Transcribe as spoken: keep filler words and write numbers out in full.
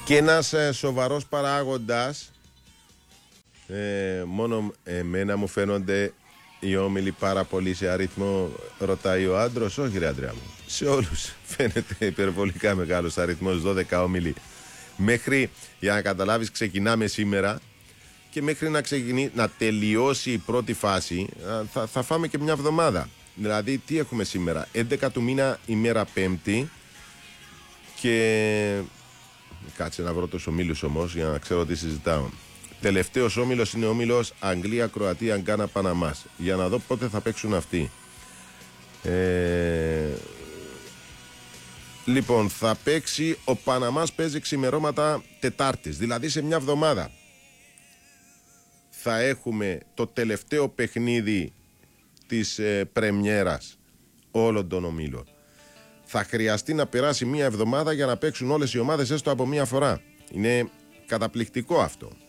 Και ένας ε, σοβαρός παράγοντας, ε, μόνο εμένα μου φαίνονται οι όμιλοι πάρα πολύ σε αριθμό, ρωτάει ο άντρος. Όχι ρε Αντρέα μου, σε όλους φαίνεται υπερβολικά μεγάλος αριθμός, δώδεκα όμιλοι. Μέχρι, για να καταλάβεις, ξεκινάμε σήμερα και μέχρι να, ξεκινεί, να τελειώσει η πρώτη φάση θα, θα φάμε και μια εβδομάδα. Δηλαδή τι έχουμε σήμερα, έντεκα του μήνα ημέρα Πέμπτη, και κάτσε να βρω τους ομίλους όμως για να ξέρω τι συζητάω. Τελευταίος όμιλος είναι ο όμιλος Αγγλία, Κροατία, Γκάνα, Παναμάς. Για να δω πότε θα παίξουν αυτοί. Ε... Λοιπόν, θα παίξει ο Παναμάς, παίζει ξημερώματα Τετάρτης, δηλαδή σε μια εβδομάδα. Θα έχουμε το τελευταίο παιχνίδι της ε, πρεμιέρας όλων των ομίλων. Θα χρειαστεί να περάσει μια εβδομάδα για να παίξουν όλες οι ομάδες έστω από μια φορά. Είναι καταπληκτικό αυτό.